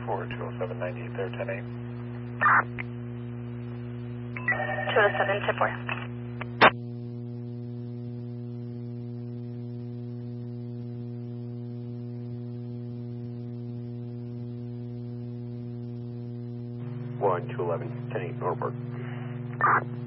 for 207, 98 there, 10-8. 207, 10-4. One 211, 10-8, Norfolk.